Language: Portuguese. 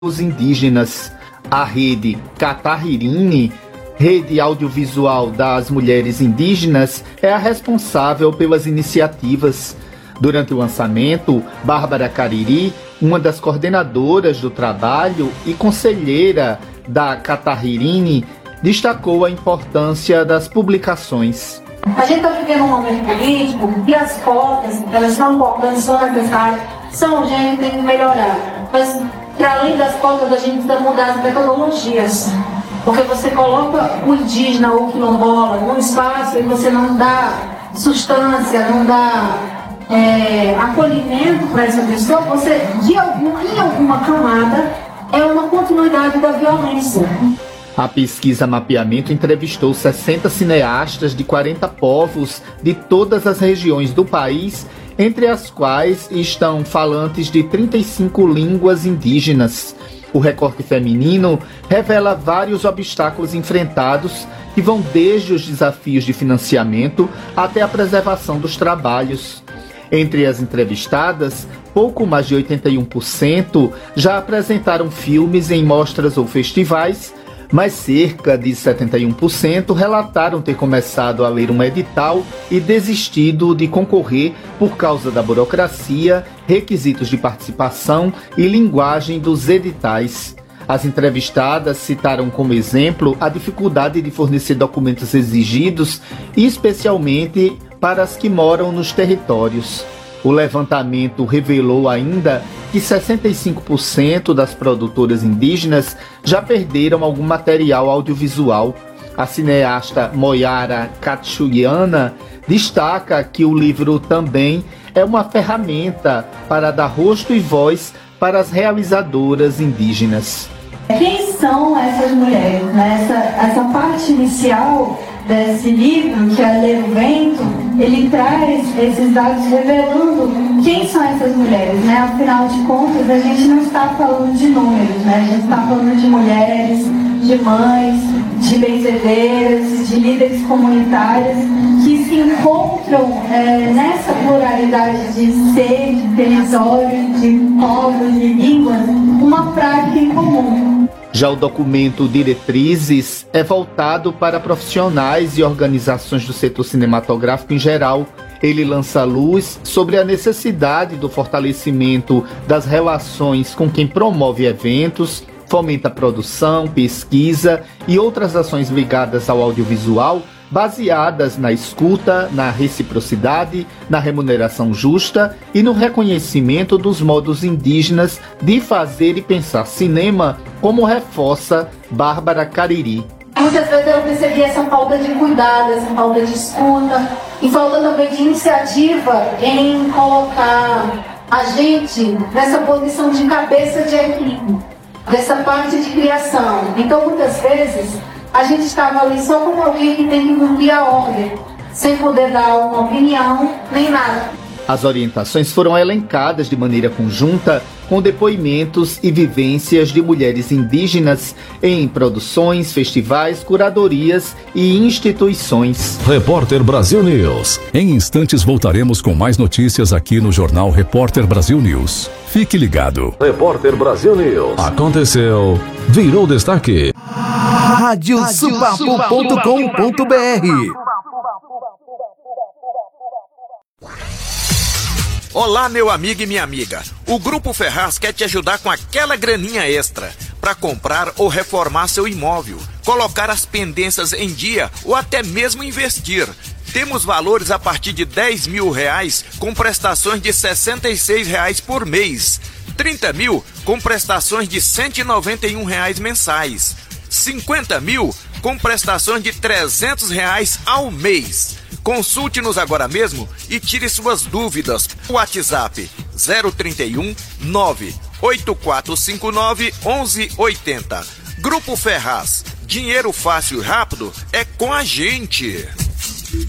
os indígenas. A rede Catahirine, rede audiovisual das mulheres indígenas, é a responsável pelas iniciativas. Durante o lançamento, Bárbara Cariri, uma das coordenadoras do trabalho e conselheira da Catahirine, destacou a importância das publicações. A gente está vivendo um momento político e as cotas, elas são importantes, são necessárias, são urgentes, tem que melhorar. Mas, para além das cotas, a gente precisa mudar as metodologias. Porque você coloca o indígena ou o quilombola num espaço e você não dá substância, não dá acolhimento para essa pessoa, você, em alguma camada, é uma continuidade da violência. A pesquisa Mapeamento entrevistou 60 cineastas de 40 povos de todas as regiões do país, entre as quais estão falantes de 35 línguas indígenas. O recorte feminino revela vários obstáculos enfrentados que vão desde os desafios de financiamento até a preservação dos trabalhos. Entre as entrevistadas, pouco mais de 81% já apresentaram filmes em mostras ou festivais, mas cerca de 71% relataram ter começado a ler um edital e desistido de concorrer por causa da burocracia, requisitos de participação e linguagem dos editais. As entrevistadas citaram como exemplo a dificuldade de fornecer documentos exigidos, especialmente para as que moram nos territórios. O levantamento revelou ainda que 65% das produtoras indígenas já perderam algum material audiovisual. A cineasta Moyara Katsuiana destaca que o livro também é uma ferramenta para dar rosto e voz para as realizadoras indígenas. Quem são essas mulheres? Essa parte inicial desse livro, que é Ler o Vento, ele traz esses dados revelando quem são essas mulheres, Afinal de contas, a gente não está falando de números, A gente está falando de mulheres, de mães, de benzedeiras, de líderes comunitárias que se encontram nessa pluralidade de ser, de território, de povos, de línguas, uma prática em comum. Já o documento Diretrizes é voltado para profissionais e organizações do setor cinematográfico em geral. Ele lança luz sobre a necessidade do fortalecimento das relações com quem promove eventos, fomenta a produção, pesquisa e outras ações ligadas ao audiovisual, baseadas na escuta, na reciprocidade, na remuneração justa e no reconhecimento dos modos indígenas de fazer e pensar cinema, como reforça Bárbara Cariri. Muitas vezes eu percebi essa falta de cuidado, essa falta de escuta e falta também de iniciativa em colocar a gente nessa posição de cabeça de equipe, dessa parte de criação. Então, muitas vezes, a gente estava ali só como alguém que tem que cumprir a ordem, sem poder dar uma opinião, nem nada. As orientações foram elencadas de maneira conjunta com depoimentos e vivências de mulheres indígenas em produções, festivais, curadorias e instituições. Repórter Brasil News. Em instantes voltaremos com mais notícias aqui no Jornal Repórter Brasil News. Fique ligado. Repórter Brasil News. Aconteceu, virou destaque. radiosupapo.com.br. Olá, meu amigo e minha amiga. O Grupo Ferraz quer te ajudar com aquela graninha extra para comprar ou reformar seu imóvel, colocar as pendências em dia ou até mesmo investir. Temos valores a partir de R$10 mil com prestações de R$ 66 por mês, 30 mil com prestações de R$ 191 mensais, 50 mil com prestações de R$ 300 ao mês. Consulte-nos agora mesmo e tire suas dúvidas. WhatsApp 031 98459 1180. Grupo Ferraz. Dinheiro fácil e rápido é com a gente.